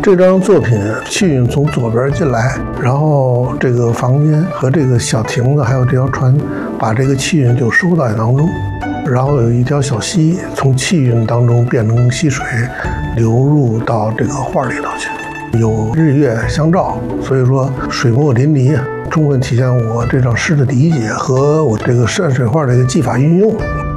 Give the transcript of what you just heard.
这张作品气运从左边进来，然后这个房间和这个小亭子还有这条船把这个气运就收在当中，然后有一条小溪从气运当中变成溪水流入到这个画里头去，有日月相照，所以说水墨淋漓，充分体现我这张诗的理解和我这个山水画的一个技法运用。